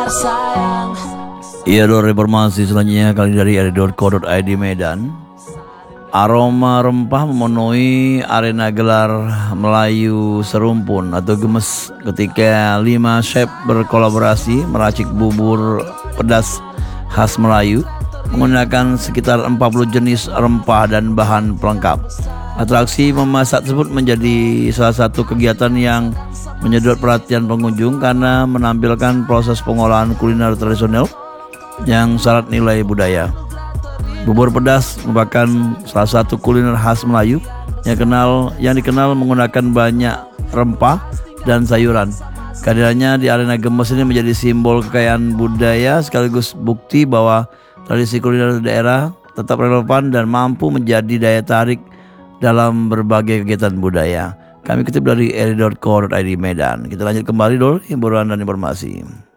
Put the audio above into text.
dengar sayang. Iya, informasi selanjutnya kali dari ri.co.id Medan. Aroma rempah memenuhi arena gelar Melayu Serumpun atau Gemes ketika 5 chef berkolaborasi meracik bubur pedas khas Melayu menggunakan sekitar 40 jenis rempah dan bahan pelengkap. Atraksi memasak tersebut menjadi salah satu kegiatan yang menyedot perhatian pengunjung karena menampilkan proses pengolahan kuliner tradisional yang syarat nilai budaya. Bubur pedas merupakan salah satu kuliner khas Melayu yang dikenal menggunakan banyak rempah dan sayuran. Kehadirannya di arena Gemes ini menjadi simbol kekayaan budaya sekaligus bukti bahwa tradisi kuliner daerah tetap relevan dan mampu menjadi daya tarik dalam berbagai kegiatan budaya. Kami kutip dari ri.co.id Medan. Kita lanjut kembali dulu hiburan dan informasi.